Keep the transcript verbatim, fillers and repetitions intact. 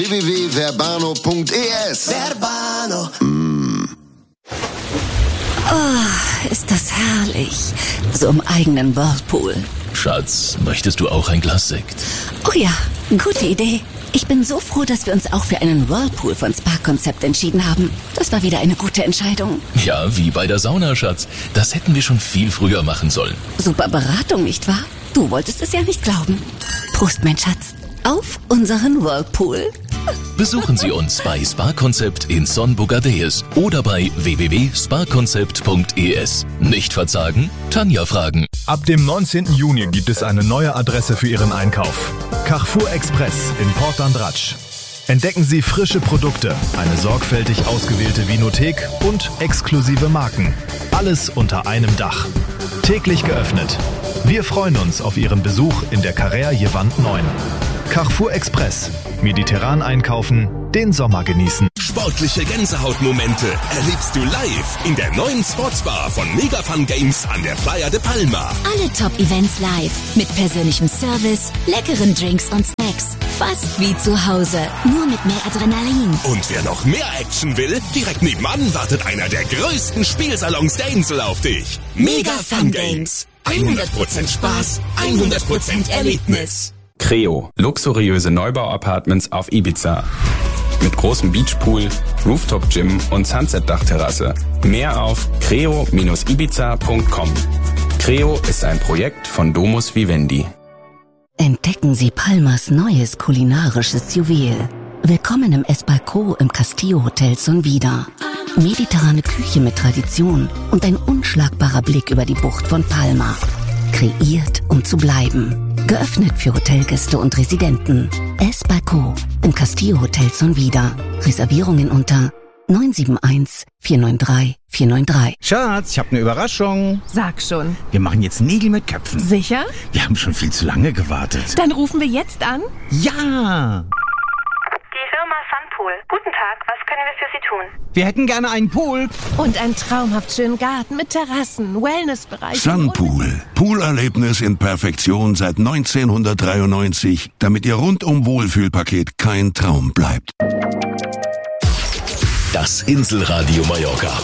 w w w punkt verbano punkt e s. Verbano. Mm. Oh, ist das herrlich. So im eigenen Whirlpool. Schatz, möchtest du auch ein Glas Sekt? Oh ja, gute Idee. Ich bin so froh, dass wir uns auch für einen Whirlpool von Spa-Konzept entschieden haben. Das war wieder eine gute Entscheidung. Ja, wie bei der Sauna, Schatz. Das hätten wir schon viel früher machen sollen. Super Beratung, nicht wahr? Du wolltest es ja nicht glauben. Prost, mein Schatz. Auf unseren Whirlpool. Besuchen Sie uns bei Spa-Konzept in Son Bogadeus oder bei w w w punkt spa konzept punkt e s. Nicht verzagen? Tanja fragen. Ab dem neunzehnten Juni gibt es eine neue Adresse für Ihren Einkauf. Carrefour Express in Port d'Andratx. Entdecken Sie frische Produkte, eine sorgfältig ausgewählte Vinothek und exklusive Marken. Alles unter einem Dach. Täglich geöffnet. Wir freuen uns auf Ihren Besuch in der Carrère Jevant neun. Carrefour Express. Mediterran einkaufen, den Sommer genießen. Sportliche Gänsehautmomente erlebst du live in der neuen Sportsbar von Mega Fun Games an der Playa de Palma. Alle Top-Events live mit persönlichem Service, leckeren Drinks und Snacks. Fast wie zu Hause, nur mit mehr Adrenalin. Und wer noch mehr Action will, direkt nebenan wartet einer der größten Spielsalons der Insel auf dich. Mega Fun Games. hundert Prozent Spaß, hundert Prozent Erlebnis. Creo, luxuriöse Neubau-Apartments auf Ibiza. Mit großem Beachpool, Rooftop-Gym und Sunset-Dachterrasse. Mehr auf creo Bindestrich ibiza punkt com. Creo ist ein Projekt von Domus Vivendi. Entdecken Sie Palmas neues kulinarisches Juwel. Willkommen im Esbalco im Castillo Hotel Sonvida. Mediterrane Küche mit Tradition und ein unschlagbarer Blick über die Bucht von Palma. Kreiert, um zu bleiben. Geöffnet für Hotelgäste und Residenten. Esbalco im Castillo Hotel Sonvida. Reservierungen unter neun sieben eins, vier neun drei, vier neun drei. Schatz, ich habe eine Überraschung. Sag schon. Wir machen jetzt Nägel mit Köpfen. Sicher? Wir haben schon viel zu lange gewartet. Dann rufen wir jetzt an. Ja! Die Firma Sunpool. Guten Tag, was können wir für Sie tun? Wir hätten gerne einen Pool. Und einen traumhaft schönen Garten mit Terrassen, Wellnessbereich. Sunpool. Poolerlebnis in Perfektion seit neunzehnhundertdreiundneunzig, damit Ihr rundum Wohlfühlpaket kein Traum bleibt. Das Inselradio Mallorca.